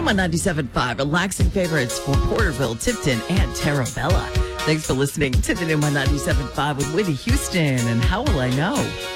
a.m. on 97.5. Relaxing favorites for Porterville, Tipton, and Terabella. Thanks for listening to the new on 97.5 with Whitney Houston and How Will I Know?